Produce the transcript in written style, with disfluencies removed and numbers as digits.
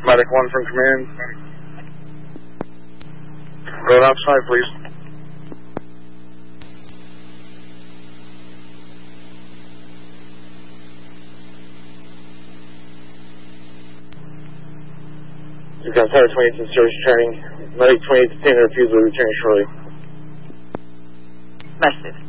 Medic 1 from command. Road outside, please. You've got Tower 28 in service returning. Medic 28 to 10 refusal returning shortly. Message.